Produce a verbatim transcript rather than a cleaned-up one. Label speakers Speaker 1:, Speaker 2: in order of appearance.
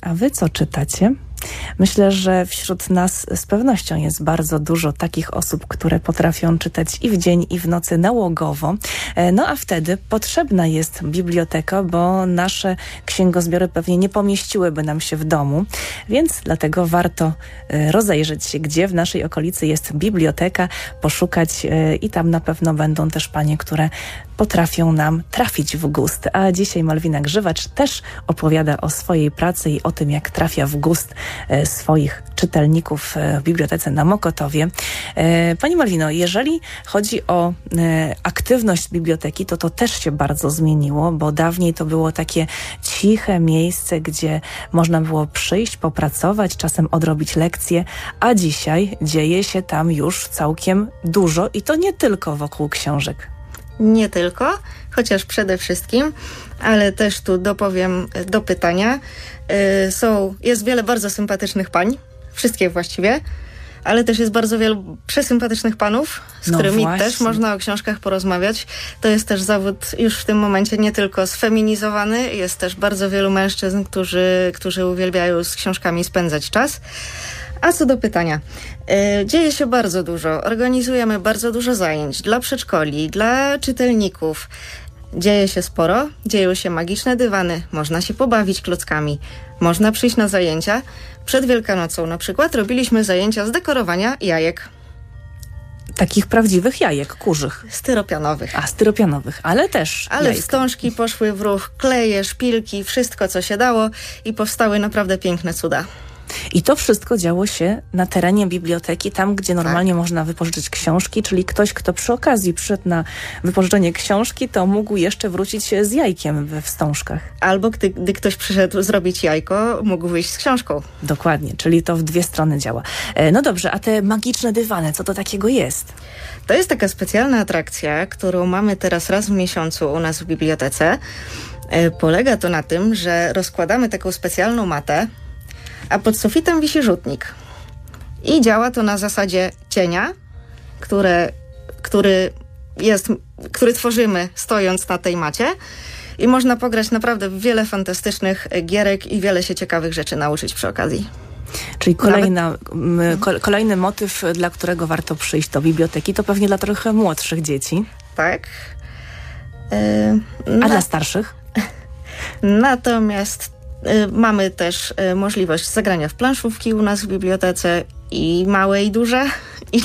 Speaker 1: A wy co czytacie? Myślę, że wśród nas z pewnością jest bardzo dużo takich osób, które potrafią czytać i w dzień, i w nocy nałogowo. No a wtedy potrzebna jest biblioteka, bo nasze księgozbiory pewnie nie pomieściłyby nam się w domu, więc dlatego warto rozejrzeć się, gdzie w naszej okolicy jest biblioteka, poszukać i tam na pewno będą też panie, które potrafią nam trafić w gust. A dzisiaj Malwina Grzywacz też opowiada o swojej pracy i o tym, jak trafia w gust swoich czytelników w bibliotece na Mokotowie. Pani Malwino, jeżeli chodzi o aktywność biblioteki, to to też się bardzo zmieniło, bo dawniej to było takie ciche miejsce, gdzie można było przyjść, popracować, czasem odrobić lekcje, a dzisiaj dzieje się tam już całkiem dużo i to nie tylko wokół książek.
Speaker 2: Nie tylko, chociaż przede wszystkim, ale też tu dopowiem do pytania. Yy, są, jest wiele bardzo sympatycznych pań, wszystkie właściwie, ale też jest bardzo wielu przesympatycznych panów, z
Speaker 1: no
Speaker 2: którymi
Speaker 1: właśnie.
Speaker 2: też można o książkach porozmawiać. To jest też zawód już w tym momencie nie tylko sfeminizowany, jest też bardzo wielu mężczyzn, którzy, którzy uwielbiają z książkami spędzać czas. A co do pytania, yy, dzieje się bardzo dużo. Organizujemy bardzo dużo zajęć dla przedszkoli, dla czytelników. Dzieje się sporo, dzieją się magiczne dywany, można się pobawić klockami, można przyjść na zajęcia. Przed Wielkanocą na przykład robiliśmy zajęcia z dekorowania jajek.
Speaker 1: Takich prawdziwych jajek, kurzych.
Speaker 2: Styropianowych.
Speaker 1: A, styropianowych, ale też
Speaker 2: Ale
Speaker 1: jajka.
Speaker 2: wstążki poszły w ruch, kleje, szpilki, wszystko co się dało i powstały naprawdę piękne cuda.
Speaker 1: I to wszystko działo się na terenie biblioteki, tam gdzie normalnie tak. można wypożyczyć książki, czyli ktoś, kto przy okazji przyszedł na wypożyczenie książki, to mógł jeszcze wrócić z jajkiem we wstążkach.
Speaker 2: Albo gdy, gdy ktoś przyszedł zrobić jajko, mógł wyjść z książką.
Speaker 1: Dokładnie, czyli to w dwie strony działa. No dobrze, a te magiczne dywany, co to takiego jest?
Speaker 2: To jest taka specjalna atrakcja, którą mamy teraz raz w miesiącu u nas w bibliotece. Polega to na tym, że rozkładamy taką specjalną matę, a pod sufitem wisi rzutnik. I działa to na zasadzie cienia, które, który, jest, który tworzymy stojąc na tej macie. I można pograć naprawdę w wiele fantastycznych gierek i wiele się ciekawych rzeczy nauczyć przy okazji.
Speaker 1: Czyli kolejna, Nawet... ko, kolejny motyw, dla którego warto przyjść do biblioteki, to pewnie dla trochę młodszych dzieci.
Speaker 2: Tak.
Speaker 1: Yy, A na... dla starszych?
Speaker 2: Natomiast mamy też możliwość zagrania w planszówki u nas w bibliotece i małe i duże.